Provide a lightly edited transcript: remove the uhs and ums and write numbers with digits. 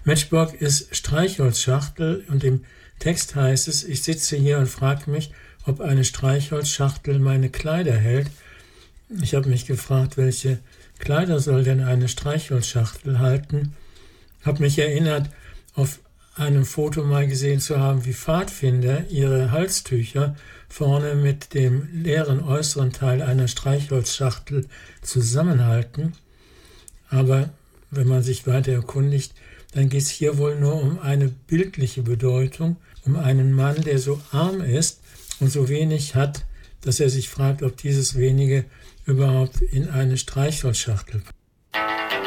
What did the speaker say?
Matchbox ist Streichholzschachtel und im Text heißt es, ich sitze hier und frage mich, ob eine Streichholzschachtel meine Kleider hält. Ich habe mich gefragt, welche Kleider soll denn eine Streichholzschachtel halten? Habe mich erinnert, auf einem Foto mal gesehen zu haben, wie Pfadfinder ihre Halstücher vorne mit dem leeren äußeren Teil einer Streichholzschachtel zusammenhalten. Aber wenn man sich weiter erkundigt, dann geht es hier wohl nur um eine bildliche Bedeutung, um einen Mann, der so arm ist und so wenig hat, dass er sich fragt, ob dieses wenige überhaupt in eine Streichholzschachtel passt.